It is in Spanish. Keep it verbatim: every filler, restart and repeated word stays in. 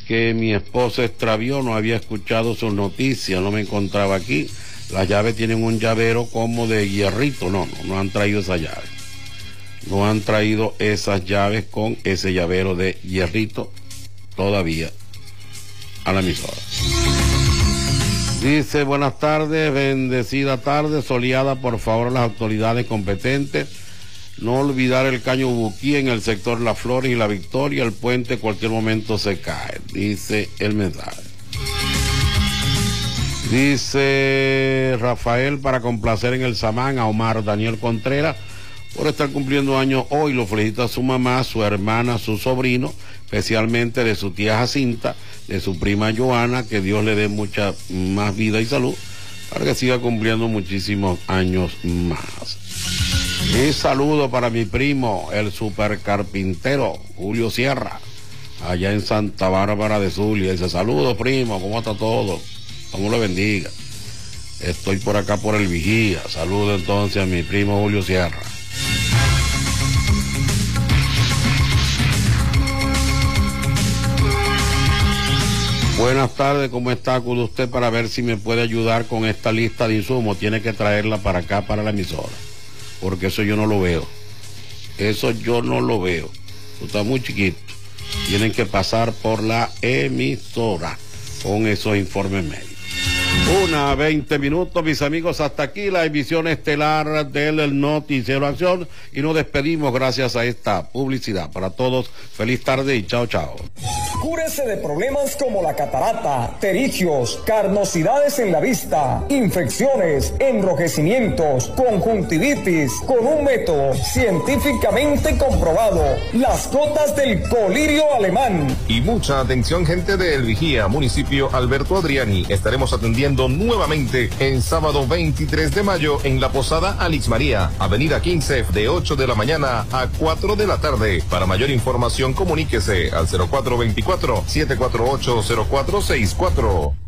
que mi esposa extravió, no había escuchado sus noticias, no me encontraba aquí. Las llaves tienen un llavero como de hierrito, no, no, no han traído esa llave. No han traído esas llaves con ese llavero de hierrito todavía a la emisora. Dice, buenas tardes, bendecida tarde, soleada, por favor a las autoridades competentes, no olvidar el caño Buquí en el sector La Flores y La Victoria, el puente en cualquier momento se cae, dice el mensaje. Dice Rafael, para complacer en el Samán a Omar Daniel Contreras, por estar cumpliendo años hoy, lo felicita a su mamá, su hermana, su sobrino, especialmente de su tía Jacinta, de su prima Joana, que Dios le dé mucha más vida y salud, para que siga cumpliendo muchísimos años más. Y saludo para mi primo, el supercarpintero, Julio Sierra, allá en Santa Bárbara de Zulia. Dice, saludos primo, ¿cómo está todo? Dios le bendiga. Estoy por acá por el Vigía. Saludo entonces a mi primo Julio Sierra. Buenas tardes, ¿cómo está? Acude usted para ver si me puede ayudar con esta lista de insumos. Tiene que traerla para acá, para la emisora, porque eso yo no lo veo. Eso yo no lo veo. Está muy chiquito. Tienen que pasar por la emisora con esos informes médicos. Una, veinte minutos, mis amigos, hasta aquí la emisión estelar del Noticiero Acción y nos despedimos gracias a esta publicidad. Para todos, feliz tarde y chao, chao. Cúrese de problemas como la catarata, pterigios, carnosidades en la vista, infecciones, enrojecimientos, conjuntivitis, con un método científicamente comprobado, las gotas del colirio alemán. Y mucha atención, gente de El Vigía, municipio Alberto Adriani. Estaremos atendiendo nuevamente el sábado veintitrés de mayo en la Posada Alix María, avenida quince, de ocho de la mañana a cuatro de la tarde. Para mayor información, comuníquese al cero cuatro veinticuatro, siete cuatro ocho, cero cuatro seis cuatro.